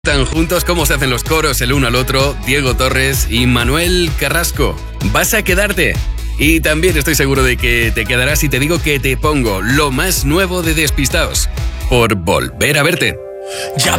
Tan juntos como se hacen los coros el uno al otro, Diego Torres y Manuel Carrasco. ¿Vas a quedarte? Y también estoy seguro de que te quedarás si te digo que te pongo lo más nuevo de Despistaos por volver a verte. Ya